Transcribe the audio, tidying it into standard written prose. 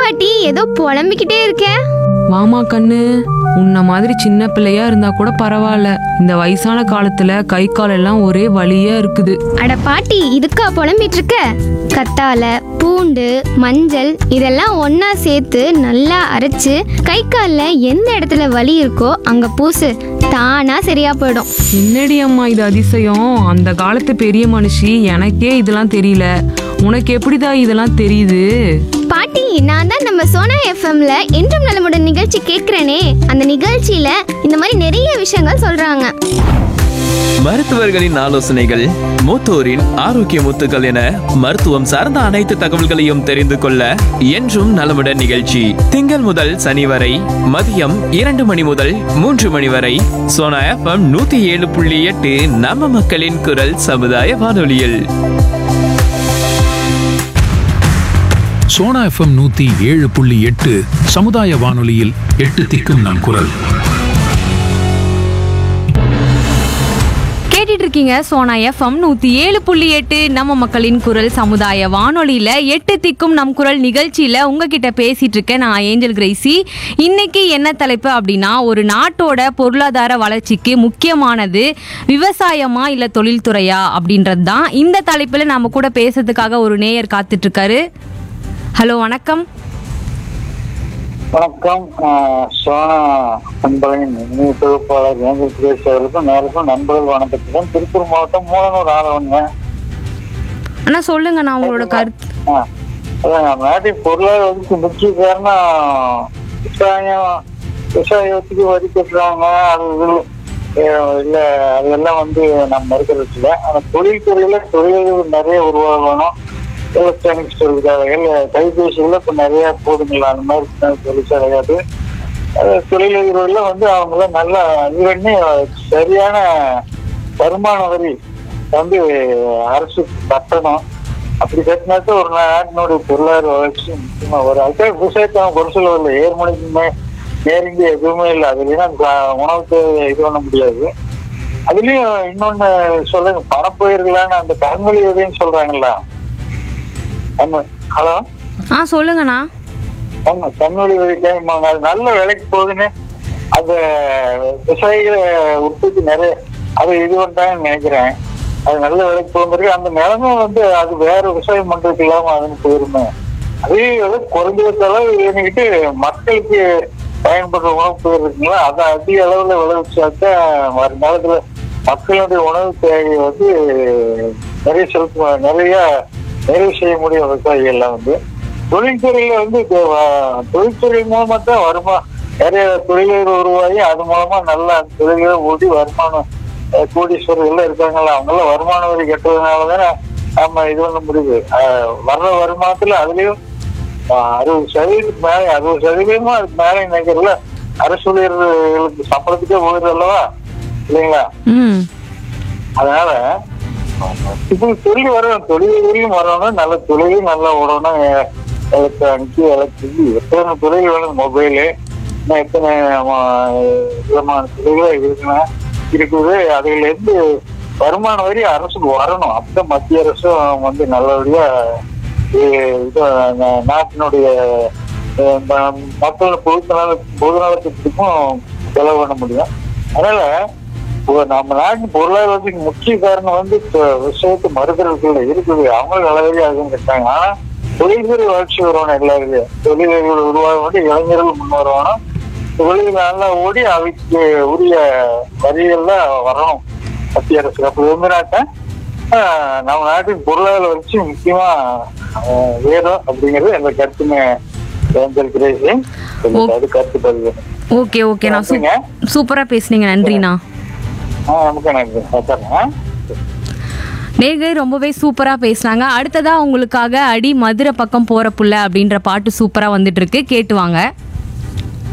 பாட்டி ஏதோ புலம்பிக்கிட்டே இருக்க? வாமா கண்ணு, உன்ன மாதிரி சின்ன பிள்ளையா இருந்தா கூட பரவாயில்ல. இந்த வயசான காலத்துல கை கால் எல்லாம் ஒரே வலியா இருக்குது. அட பாட்டி, இதுக்கா புலம்பிட்டு இருக்க? கத்தாழை, பூண்டு, மஞ்சள் இதெல்லாம் ஒண்ணா சேர்த்து நல்லா அரைச்சு கை காலில் எந்த இடத்துல வலி இருக்கோ அங்க பூசு, தானா சரியா போயிடும். என்னடி அம்மா இது அதிசயம்? அந்த காலத்து பெரிய மனுஷி, எனக்கே இதெல்லாம் தெரியல. உனக்கு எப்படிதான் இதெல்லாம் தெரியுது? பாட்டி, நான் தான் நம்ம சோனா எஃப்எம்ல என்றும் நலமுடன் நிகழ்ச்சி கேட்கிறேனே. அந்த நிகழ்ச்சியில இந்த மாதிரி நிறைய விஷயங்கள் சொல்றாங்க. மருத்துவர்களின் ஆலோசனைகள், மூத்தோரின் ஆரோக்கிய முத்துக்கள் என மருத்துவம் சார்ந்த அனைத்து தகவல்களையும் தெரிந்து கொள்ள என்றும் நலமுடன் நிகழ்ச்சி திங்கள் முதல் சனி வரை மதியம் 2 மணி முதல் 3 மணி வரை சோனா எஃப்எம் 107.8 நம்ம மக்களின் குரல் சமுதாய வானொலியில். சோனா எஃப்எம் 107.8 சமுதாய வானொலியில் 8 திக்கும் நம் குரல். கேட்டுட்டு இருக்கீங்க சோனா எஃப்எம் 107.8 நம்ம மக்களின் குரல் சமுதாய வானொலியில 8 திக்கும் நம் குரல் நிகழ்ச்சியில உங்ககிட்ட பேசிட்டு இருக்கேன் நான் ஏஞ்சல் கிரேசி. இன்னைக்கு என்ன தலைப்பு அப்படின்னா, ஒரு நாட்டோட பொருளாதார வளர்ச்சிக்கு முக்கியமானது விவசாயமா இல்ல தொழில்துறையா அப்படின்றது தான். இந்த தலைப்புல நம்ம கூட பேசுறதுக்காக ஒரு நேயர் காத்துட்டு இருக்காரு. ஹலோ, வணக்கம். வணக்கம். சோனா நண்பர்களின் தொகுப்பாளர் ஏஞ்சல் கிரேசி அவர்களுக்கும் நேருக்கும் நண்பர்கள் வணக்கத்துடன் திருப்பூர் மாவட்டம் மூலனூர் ஆளவங்க. அண்ணா சொல்லுங்க, நான் உங்களோட கருத்து. அதான் நாட்டின் பொருளாதாரத்துக்கு முக்கிய காரணம் விவசாயத்துக்கு வரி கட்டுறாங்க. அது இல்ல, அதெல்லாம் நம்ம மறுக்கிறது இல்லை. ஆனா தொழில்துறையில தொழில்கள் நிறைய உருவாகணும். எலக்ட்ரானிக்ஸ் தொழிற்சாலைகள், கைபேசிகள் இப்ப நிறைய போடுங்களா, அந்த மாதிரி தொழிற்சாலைகள், தொழிலதிபர்கள் அவங்க நல்லா இது பண்ணி சரியான வருமான வரி அரசு கட்டணும். அப்படி கட்டினாக்க ஒரு நாட்டினுடைய பொருளாதார வளர்ச்சி முக்கியமா வரும். அதுக்காக விவசாயத்தை அவங்க குறை சொல்லவில்லை. ஏர்மொழிக்குமே நேரடி எதுவுமே இல்லை. அது இல்லைன்னா உணவுக்கு இது பண்ண முடியாது. அதுலயும் இன்னொன்னு சொல்லுங்க, பணப்பயிர்களான அந்த கண்மொழி விதைன்னு சொல்றாங்களா? ஹலோ, சொல்லுங்கண்ணா. ஆமா, கண்மொழி விதை நல்ல விலைக்கு போகுதுன்னு அந்த விவசாயிகளை உற்பத்தி நிறைய அது இது பண்ணாங்கன்னு நினைக்கிறேன். அது நல்ல விலைக்கு போகும்போது அந்த நிலமை அது வேற விவசாயம் பண்றதுக்கு இல்லாம அதுன்னு போயிருமே. அதே குறைஞ்ச அளவு வேணிக்கிட்டு மக்களுக்கு பயன்படுற உணவு பயிர் இருக்குங்களா, அதை அதிக அளவுல விளைவிச்சாக்க வருங்காலத்துல மக்களுடைய உணவு தேவையை நிறைய நிறைவு செய்ய முடியும். விவசாயிகள்லாம் தொழில்துறையில தொழில்துறை மூலமா தான் நிறைய தொழில்கள் உருவாகி அது மூலமா நல்லா தொழில்களை ஊட்டி வருமானம் கோடீஸ்வரர்கள் இருக்காங்களா, அவங்க எல்லாம் வருமான வரி கட்டுறதுனாலதானே நம்ம இது பண்ண முடியுது. வர்ற வருமானத்துல அதுலயும் 60% மேல 60% அதுக்கு மேல நினைக்கிறதுல அரசு ஊழியர்களுக்கு சம்பளத்துக்கே போயிடுது அல்லவா, இல்லைங்களா? அதனால இப்போ தொழில் வரணும், தொழிலையும் வரணும், நல்ல தொழிலையும் நல்லா ஓடணும். எலக்ட்ரானிக் எத்தனை தொழில் வேணும், மொபைலு இன்னும் எத்தனை விதமான தொழில்கள் இருக்குது. அதுல இருந்து வருமான வரி அரசுக்கு வரணும். அப்பதான் மத்திய அரசும் நல்லபடியா நாட்டினுடைய மக்கள் பொதுநலத்திற்கும் செலவு பண்ண முடியும். அதனால நம்ம நாட்டின் பொருளாதாரத்துக்கு முக்கிய காரணம் விவசாயத்தை மறுக்கிறதுக்குள்ள இருக்குது. அவங்களும் நல்லபடியா அதுன்னு கேட்டாங்க. ஆனா தொழில்துறை வளர்ச்சி வரணும். எல்லாருக்கும் தொழில்கள் உருவாக இளைஞர்கள் முன் வரணும். தொழில் நல்லா ஓடி அதுக்கு உரிய வரிகள்லாம் வரணும் மத்திய அரசு. அப்படி விரும்பினாக்க நம்ம நாட்டின் பொருளாதார வளர்ச்சி முக்கியமா வேணும் அப்படிங்கிறது எந்த கருத்துமே அது கருத்து பதிவு. ஓகே ஓகே, நான் சூப்பரா பேசுனீங்க, நன்றிண்ணா. நேர்கள் ரொம்பவே சூப்பரா பேசினாங்க. அடுத்ததா உங்களுக்காக அடி மதுரை பக்கம் போற புள்ள அப்படின்ற பாட்டு சூப்பரா வந்துட்டு இருக்கு, கேட்டு வாங்க.